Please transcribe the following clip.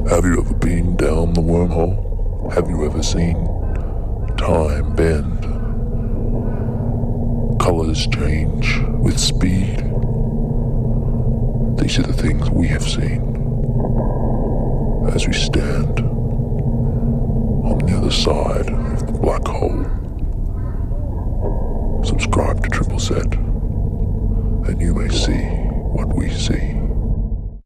Have you ever been down the wormhole? Have you ever seen time bend? Colors change with speed. These are the things we have seen.